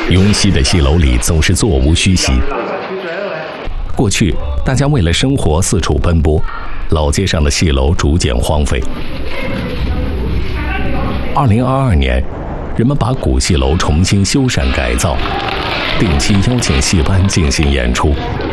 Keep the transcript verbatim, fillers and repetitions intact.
拥挤的戏楼里总是座无虚席。过去，大家为了生活四处奔波，老街上的戏楼逐渐荒废。二零二二年，人们把古戏楼重新修缮改造，定期邀请戏班进行演出。